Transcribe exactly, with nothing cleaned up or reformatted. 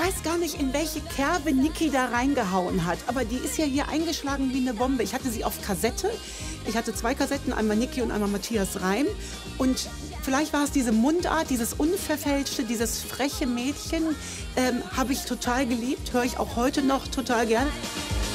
weiß gar nicht, in welche Kerbe Niki da reingehauen hat, aber die ist ja hier eingeschlagen wie eine Bombe. Ich hatte sie auf Kassette. Ich hatte zwei Kassetten, einmal Niki und einmal Matthias Reim. Und vielleicht war es diese Mundart, dieses unverfälschte, dieses freche Mädchen, ähm, habe ich total geliebt, höre ich auch heute noch total gerne.